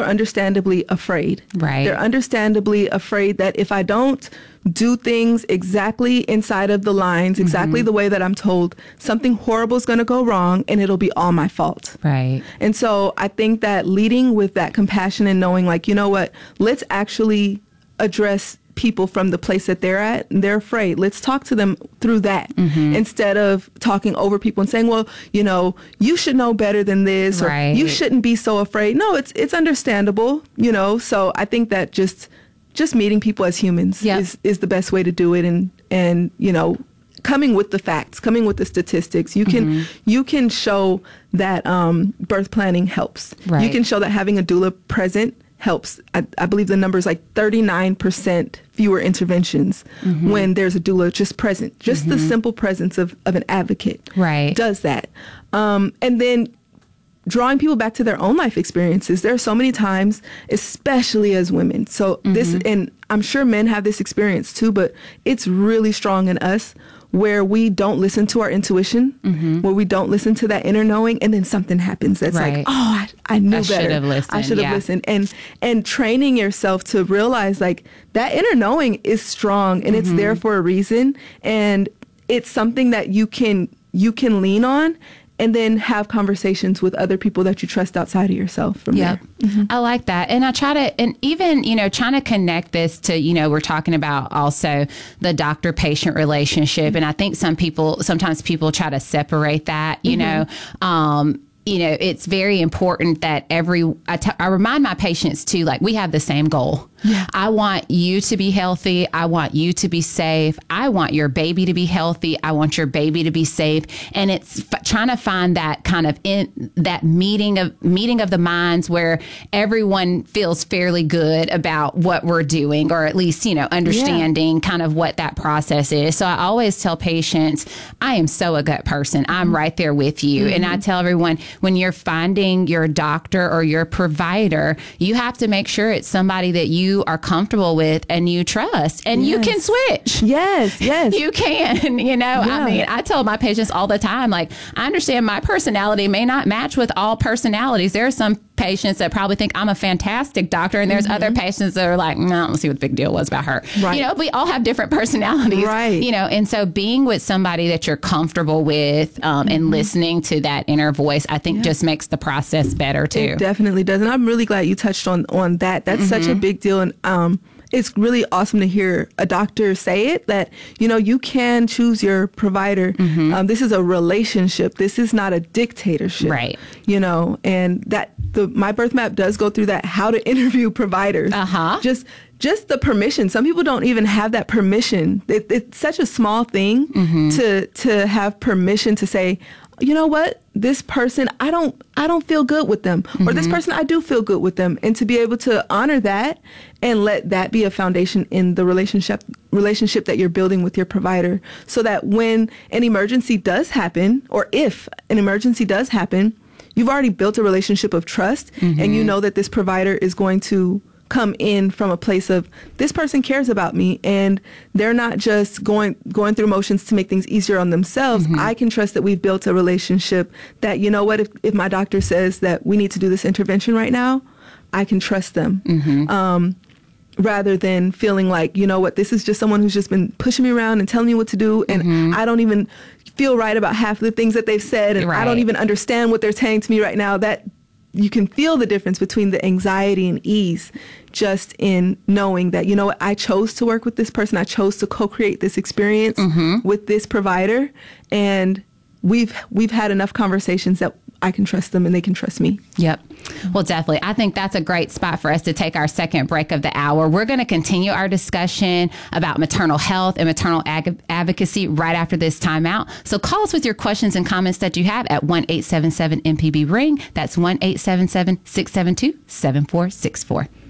are understandably afraid. Right. They're understandably afraid that if I don't do things exactly inside of the lines, exactly the way that I'm told, something horrible is going to go wrong and it'll be all my fault. Right. And so I think that leading with that compassion and knowing, like, you know what, let's actually address people from the place that they're at and they're afraid. Let's talk to them through that instead of talking over people and saying, well, you know, you should know better than this, or you shouldn't be so afraid. No, it's understandable, you know. So I think that just meeting people as humans is the best way to do it. And you know, coming with the facts, coming with the statistics, you can show that birth planning helps. Right. You can show that having a doula present helps. I believe the number is like 39% fewer interventions when there's a doula just present. Just the simple presence of an advocate does that. And then drawing people back to their own life experiences. There are so many times, especially as women. So this, and I'm sure men have this experience too, but it's really strong in us, where we don't listen to our intuition, where we don't listen to that inner knowing, and then something happens that's like, oh, I knew better. I should have listened. And training yourself to realize, like, that inner knowing is strong and it's there for a reason, and it's something that you can lean on. And then have conversations with other people that you trust outside of yourself from there. I like that. And I try to, and even, you know, trying to connect this to, you know, we're talking about also the doctor-patient relationship. And I think sometimes people try to separate that, you know, it's very important that I remind my patients too, like, we have the same goal. Yeah. I want you to be healthy. I want you to be safe. I want your baby to be healthy. I want your baby to be safe. And it's trying to find that kind of that meeting of the minds where everyone feels fairly good about what we're doing, or at least, you know, understanding kind of what that process is. So I always tell patients, I am so a gut person. I'm right there with you. And I tell everyone, when you're finding your doctor or your provider, you have to make sure it's somebody that you are comfortable with and you trust, and you can switch. Yes. You can, you know, I mean, I tell my patients all the time, like, I understand my personality may not match with all personalities. There are some patients that probably think I'm a fantastic doctor, and there's other patients that are like, no, let's see what the big deal was about her. Right. You know, we all have different personalities. Right. You know, and so being with somebody that you're comfortable with and listening to that inner voice, I think just makes the process better too. It definitely does. And I'm really glad you touched on that. That's such a big deal. And it's really awesome to hear a doctor say it, that, you know, you can choose your provider. This is a relationship. This is not a dictatorship. Right. You know, and that my birth map does go through that, how to interview providers. Just the permission. Some people don't even have that permission. It's such a small thing to have permission to say, you know what, this person, I don't feel good with them, or this person, I do feel good with them, and to be able to honor that and let that be a foundation in the relationship that you're building with your provider, so that when an emergency does happen, or if an emergency does happen, you've already built a relationship of trust, and you know that this provider is going to come in from a place of, this person cares about me, and they're not just going through motions to make things easier on themselves. I can trust that we've built a relationship that, you know what, if my doctor says that we need to do this intervention right now, I can trust them. Rather than feeling like, you know what, this is just someone who's just been pushing me around and telling me what to do, and I don't even feel right about half of the things that they've said, and I don't even understand what they're saying to me right now. That you can feel the difference between the anxiety and ease just in knowing that, you know what, I chose to work with this person. I chose to co-create this experience with this provider. And we've had enough conversations that I can trust them and they can trust me. Yep. Well, definitely. I think that's a great spot for us to take our second break of the hour. We're going to continue our discussion about maternal health and maternal advocacy right after this timeout. So call us with your questions and comments that you have at 1-877-MPB-RING. That's 1-877-672-7464.